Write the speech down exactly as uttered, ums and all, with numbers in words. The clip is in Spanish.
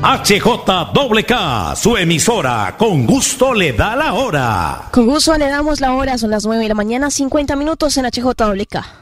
H J K, su emisora, con gusto le da la hora. Con gusto le damos la hora, son las nueve de la mañana, cincuenta minutos en H J K.